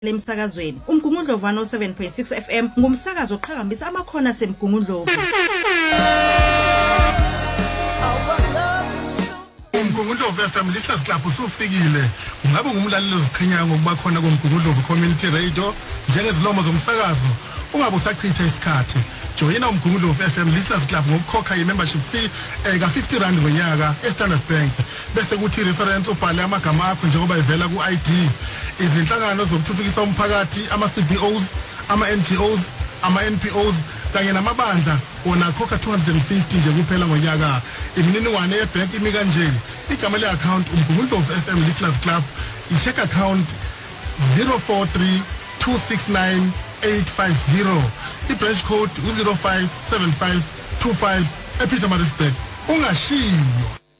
Lemsakazweni umgungundlovu 107.6 FM ngumsakazo oqhakambisa amakhono semgungundlovu. Umgungundlovu FM lihlasi lapho usufikile. Ungabe ngumlaleli oziqhenya ngokuba khona komgungundlovu community radio njengezilomo zomsakazo. Ungabe usachitha isikhathi. Joyina umgungundlovu FM lihlasi club ngokukhokha i-membership fee ka 50 rand ngonyaka eStandard Bank. Bese kuthi reference ubhale amagama akho njengoba ivela ku-ID. Izinhlangano zokuthuthukisa umphakathi ama-CBOs, ama-NGOs, ama-NPOs kanye namabandla wona khokha 250 nje kuphela ngonyaka. Imininingwane yebhank imi kanje. Igama le-account umgungundlovu FM Listeners Club, i-check account 043 269 850, i-branch code 057525 ePietermaritzburg. Ungashiwo.